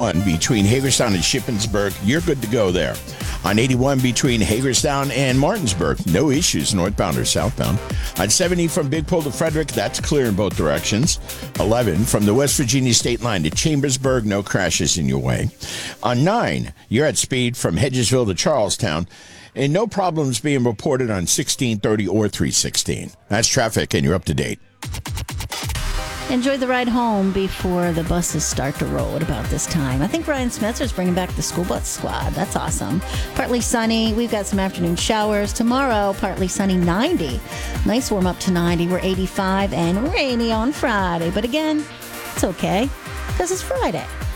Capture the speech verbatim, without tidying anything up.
eighty-one between Hagerstown and Shippensburg, you're good to go there. On eighty-one between Hagerstown and Martinsburg, no issues northbound or southbound. On seventy from Big Pole to Frederick, that's clear in both directions. eleven from the West Virginia state line to Chambersburg, no crashes in your way. On nine, you're at speed from Hedgesville to Charlestown, and no problems being reported on sixteen thirty or three sixteen. That's traffic, and you're up to date. Enjoy the ride home before the buses start to roll at about this time. I think Ryan Smetzer's bringing back the school bus squad. That's awesome. Partly sunny. We've got some afternoon showers. Tomorrow, partly sunny, ninety. Nice warm up to ninety. We're eighty-five and rainy on Friday. But again, it's okay because it's Friday.